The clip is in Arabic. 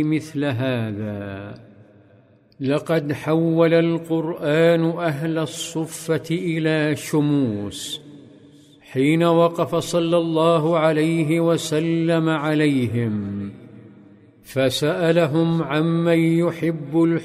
مثل هذا. لقد حول القرآن أهل الصفة إلى شموس حين وقف صلى الله عليه وسلم عليهم فسألهم عمن يحب